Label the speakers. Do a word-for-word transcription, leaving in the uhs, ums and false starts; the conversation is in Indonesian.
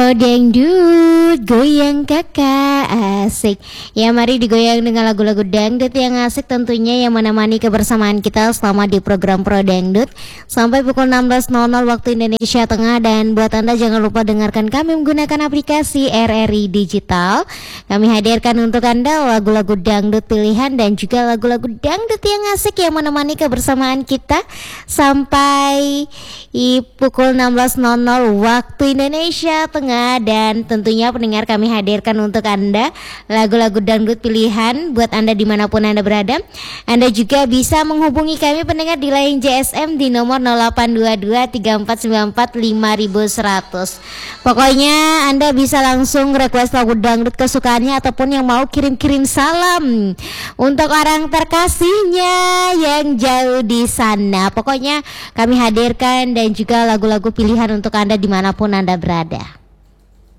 Speaker 1: Pro dangdut, goyang kakak, asik. Ya mari digoyang dengan lagu-lagu dangdut yang asik tentunya, yang menemani kebersamaan kita selama di program Pro Dangdut sampai pukul enam belas nol nol waktu Indonesia Tengah. Dan buat Anda jangan lupa dengarkan kami menggunakan aplikasi R R I Digital. Kami hadirkan untuk Anda lagu-lagu dangdut pilihan dan juga lagu-lagu dangdut yang asik yang menemani kebersamaan kita sampai i pukul enam belas nol nol waktu Indonesia Tengah. Dan tentunya pendengar, kami hadirkan untuk Anda lagu-lagu dangdut pilihan buat Anda dimanapun Anda berada. Anda juga bisa menghubungi kami pendengar di line J S M di nomor nol delapan dua dua tiga empat sembilan empat lima seratus. Pokoknya Anda bisa langsung request lagu dangdut kesukaannya ataupun yang mau kirim-kirim salam untuk orang terkasihnya yang jauh di sana. Pokoknya kami hadirkan dan juga lagu-lagu pilihan untuk Anda dimanapun Anda berada.